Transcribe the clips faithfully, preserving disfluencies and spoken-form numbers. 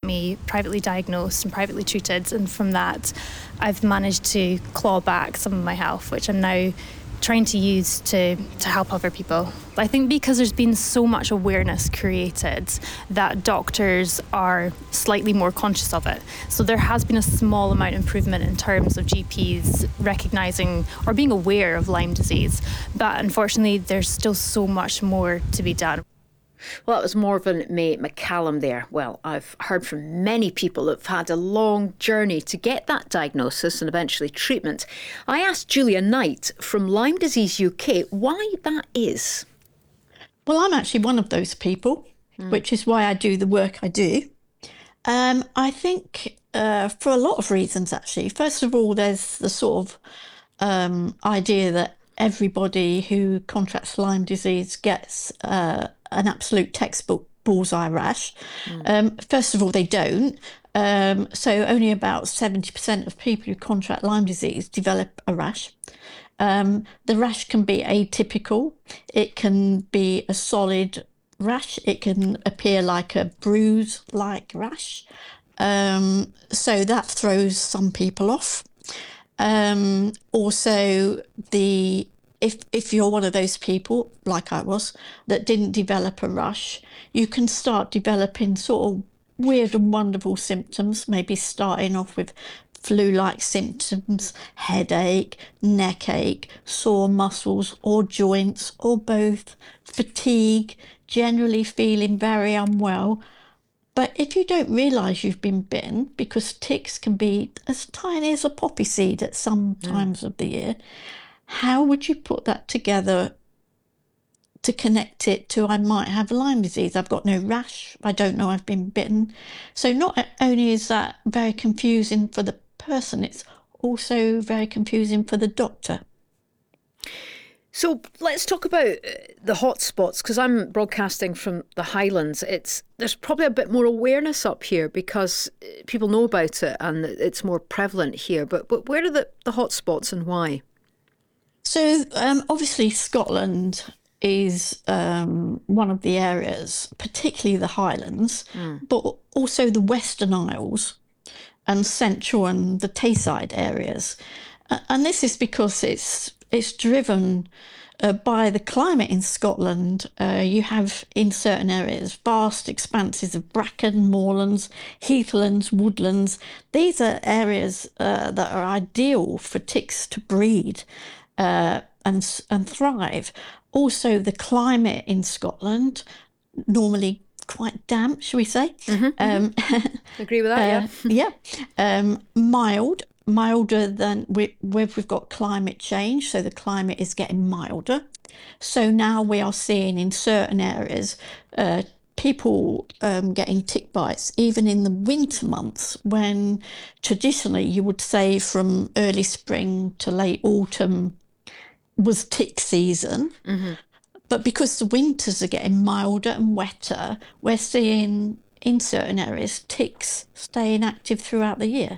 me privately diagnosed and privately treated, and from that I've managed to claw back some of my health, which I'm now trying to use to, to help other people. I think because there's been so much awareness created that doctors are slightly more conscious of it. So there has been a small amount of improvement in terms of G Ps recognising or being aware of Lyme disease. But unfortunately, there's still so much more to be done. Well, that was Morven May McCallum there. Well, I've heard from many people that have had a long journey to get that diagnosis and eventually treatment. I asked Julia Knight from Lyme Disease U K why that is. Well, I'm actually one of those people, mm. which is why I do the work I do. Um, I think uh, for a lot of reasons, actually. First of all, there's the sort of um, idea that everybody who contracts Lyme disease gets uh, an absolute textbook bullseye rash. Mm. Um, first of all, they don't. Um, so only about seventy percent of people who contract Lyme disease develop a rash. Um, the rash can be atypical. It can be a solid rash. It can appear like a bruise-like rash. Um, so that throws some people off. Um, also, the if if you're one of those people, like I was, that didn't develop a rash, you can start developing sort of weird and wonderful symptoms, maybe starting off with flu-like symptoms, headache, neck ache, sore muscles or joints or both, fatigue, generally feeling very unwell. But if you don't realise you've been bitten, because ticks can be as tiny as a poppy seed at some times mm. of the year, how would you put that together to connect it to I might have Lyme disease? I've got no rash. I don't know I've been bitten. So not only is that very confusing for the person, it's also very confusing for the doctor. So let's talk about the hotspots, because I'm broadcasting from the Highlands. It's there's probably a bit more awareness up here because people know about it and it's more prevalent here. But but where are the, the hotspots and why? So um, obviously Scotland is um, one of the areas, particularly the Highlands, mm. but also the Western Isles and Central and the Tayside areas. And this is because it's it's driven uh, by the climate in Scotland. Uh, you have in certain areas vast expanses of bracken, moorlands, heathlands, woodlands. These are areas uh, that are ideal for ticks to breed uh, and and thrive. Also, the climate in Scotland, normally quite damp, shall we say? Mm-hmm, um, mm-hmm. Agree with that, uh, yeah. yeah. Um, mild, milder than we, we've, we've got climate change, so the climate is getting milder. So now we are seeing in certain areas uh, people um, getting tick bites, even in the winter months, when traditionally you would say from early spring to late autumn was tick season. Mm-hmm. But because the winters are getting milder and wetter, we're seeing in certain areas ticks staying active throughout the year.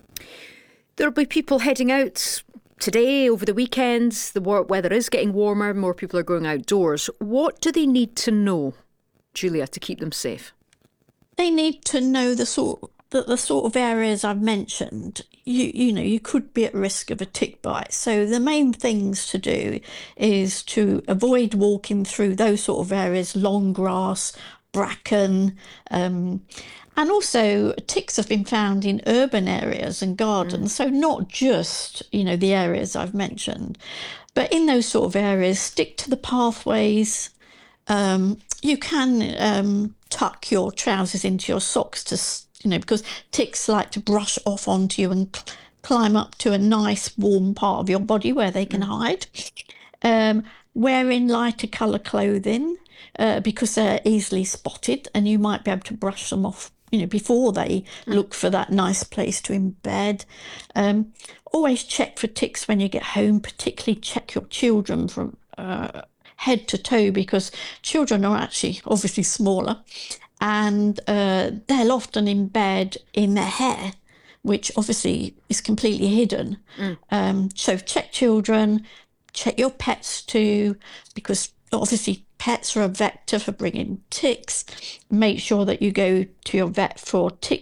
There'll be people heading out today, over the weekends. The weather is getting warmer, more people are going outdoors. What do they need to know, Julia, to keep them safe? They need to know the sort that the sort of areas I've mentioned, you you know, you could be at risk of a tick bite. So the main things to do is to avoid walking through those sort of areas, long grass, bracken, um, and also ticks have been found in urban areas and gardens. Mm. So not just, you know, the areas I've mentioned, but in those sort of areas, stick to the pathways. Um, you can um, tuck your trousers into your socks to you know, because ticks like to brush off onto you and cl- climb up to a nice warm part of your body where they can hide. Um, wearing lighter colour clothing uh, because they're easily spotted and you might be able to brush them off, you know, before they mm. look for that nice place to embed. Um, always check for ticks when you get home, particularly check your children from uh, head to toe, because children are actually obviously smaller. And uh, they'll often embed in their hair, which obviously is completely hidden. Mm. Um, so check children, check your pets too, because obviously pets are a vector for bringing ticks. Make sure that you go to your vet for tick